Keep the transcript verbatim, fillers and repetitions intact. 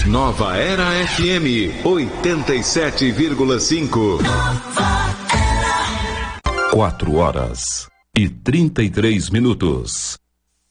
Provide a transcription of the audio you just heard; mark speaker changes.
Speaker 1: Nova Era F M oitenta e sete vírgula cinco. Quatro horas e trinta e três minutos.